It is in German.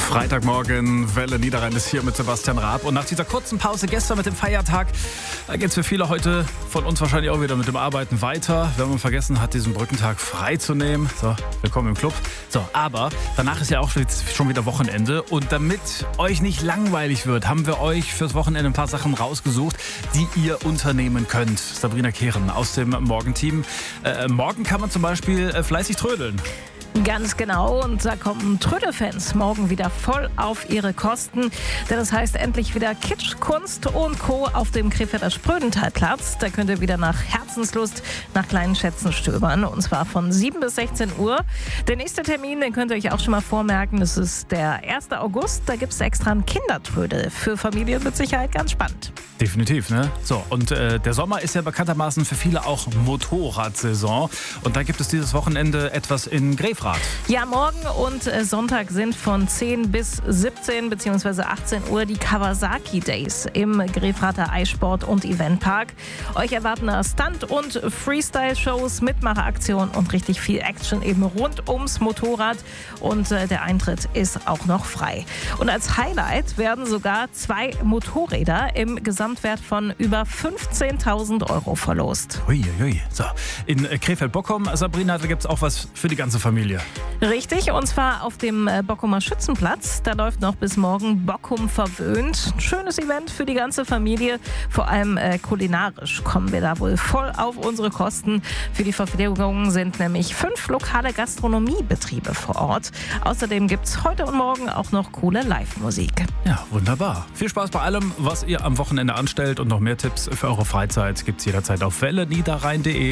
Freitagmorgen, Welle Niederrhein ist hier mit Sebastian Raab. Und nach dieser kurzen Pause gestern mit dem Feiertag geht es für viele heute von uns wahrscheinlich auch wieder mit dem Arbeiten weiter. Wenn man vergessen hat, diesen Brückentag frei zu nehmen. So, willkommen im Club. So, aber danach ist ja auch schon wieder Wochenende. Und damit euch nicht langweilig wird, haben wir euch fürs Wochenende ein paar Sachen rausgesucht, die ihr unternehmen könnt. Sabrina Kehren aus dem Morgenteam. Morgen kann man zum Beispiel fleißig trödeln. Ganz genau, und da kommen Trödelfans morgen wieder voll auf ihre Kosten. Denn das heißt endlich wieder Kitsch, Kunst und Co. auf dem Krefelder Sprödentalplatz. Da könnt ihr wieder nach Herzenslust nach kleinen Schätzen stöbern. Und zwar von 7 bis 16 Uhr. Der nächste Termin, den könnt ihr euch auch schon mal vormerken. Das ist der 1. August. Da gibt es extra einen Kindertrödel. Für Familien mit Sicherheit ganz spannend. Definitiv, ne? So, und der Sommer ist ja bekanntermaßen für viele auch Motorradsaison. Und da gibt es dieses Wochenende etwas in Grefrath. Ja, morgen und Sonntag sind von 10 bis 17 bzw. 18 Uhr die Kawasaki Days im Grefrather Eissport- und Eventpark. Euch erwarten da Stunt- und Freestyle-Shows, Mitmacheraktionen und richtig viel Action eben rund ums Motorrad. Und der Eintritt ist auch noch frei. Und als Highlight werden sogar 2 Motorräder im Gesamtwert von über 15.000 Euro verlost. Uiuiui. So, in Krefeld-Bockum, Sabrina, da gibt es auch was für die ganze Familie. Richtig, und zwar auf dem Bockumer Schützenplatz. Da läuft noch bis morgen Bockum verwöhnt. Ein schönes Event für die ganze Familie. Vor allem kulinarisch kommen wir da wohl voll auf unsere Kosten. Für die Verpflegung sind nämlich 5 lokale Gastronomiebetriebe vor Ort. Außerdem gibt es heute und morgen auch noch coole Live-Musik. Ja, wunderbar. Viel Spaß bei allem, was ihr am Wochenende anstellt, und noch mehr Tipps für eure Freizeit gibt's jederzeit auf welleniederrhein.de.